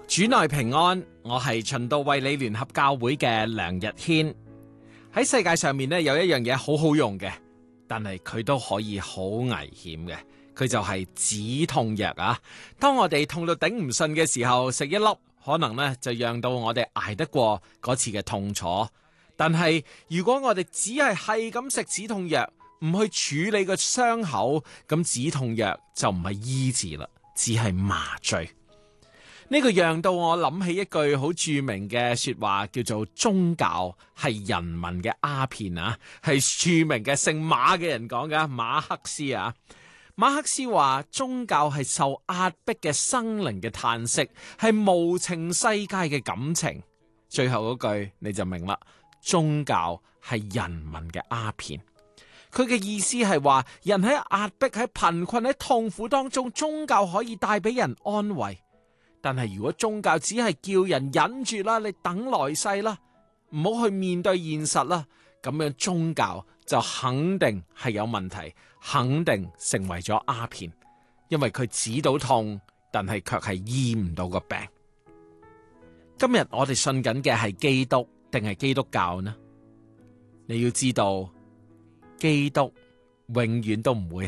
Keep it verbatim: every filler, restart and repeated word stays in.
主內平安，我係循道衛理聯合教會嘅梁日軒。喺世界上面咧，有一樣嘢好好用嘅，但係佢都可以好危險嘅，佢就係止痛藥啊！當我哋痛到頂唔順嘅時候，食一粒可能咧就讓到我哋捱得過嗰次嘅痛楚。但係如果我哋只係係咁食止痛藥，唔去處理個傷口，咁止痛藥就唔係醫治啦，只係麻醉。呢個讓到我諗起一句好著名嘅說話，叫做宗教係人民嘅鴉片啊，係著名嘅姓馬嘅人講嘅，馬克思啊。馬克思話宗教係受壓迫嘅生靈嘅嘆息，係無情世界嘅感情。最後嗰句你就明啦，宗教係人民嘅鴉片。佢嘅意思係話，人喺壓迫、喺貧困、喺痛苦當中，宗教可以帶俾人安慰。但係如果宗教只係叫人忍住啦，你等來世啦，唔好去面對現實啦，咁樣宗教就肯定係有問題，肯定成為咗鴉片，因為佢止到痛，但係卻係醫唔到個病。今日我哋信緊嘅係基督定係基督教呢？你要知道，基督永遠都唔會